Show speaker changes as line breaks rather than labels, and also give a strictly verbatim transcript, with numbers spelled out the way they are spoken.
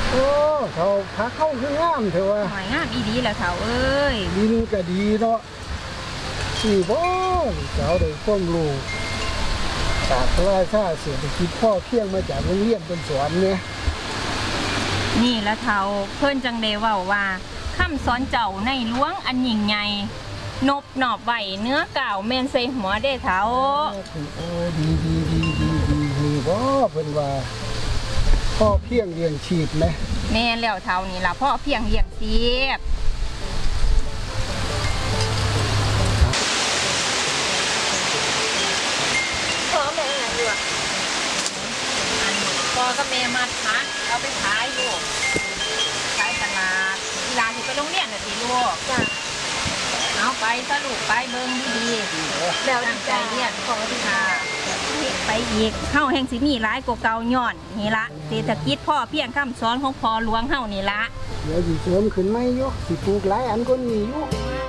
โอ้เขาพักเข้าคืองามเถอะวะ
หอยงามอีดีแหละเถาเอ้ย
ดินก็ดีเนาะสี่บ่เจ้าได้ความรู้จากราชาเศรษฐกิจพ่อเพียงมาจากโรงเรียนเป็นสวนเนี่ย
นี่ละเถาเพิ่นจังได้เว้าว่าคำสอนเจ้าในหลวงอันยิ่งใหญ่นบหนอบไหวเนื้อก่าวแม่นใส่หัวได้เถา
โอ้ดีดีดีดีดีดีบ่เพิ่นว่าพ่อเพียงเลี้ยงชีพไหม
แม่แล้วเถานี่ล่ะพ่อเพียงเลี้ยงชีพพ่อแม่อยู่อ่ะพ่อกับแม่มาพักเอาไปขายอยู่ขายตลาดเวลาที่ไปโรงเรียนน่ะสิลูกจ้ะเอาไปสรุปไปเบิ่งดีๆแล้วตั้งใจเรียนขอที่ค่ะไปอีกเฮาแห่งสิมีหลายกว่าเก่าย้อนนี่ละเศรษฐกิจพ่อเพียงคำสอนของพ่อหลวงเฮานี่ละ
เดี๋ยวสิเสริมขึ้นไหมอยู่สิปลูกหลายอันก็มีอยู่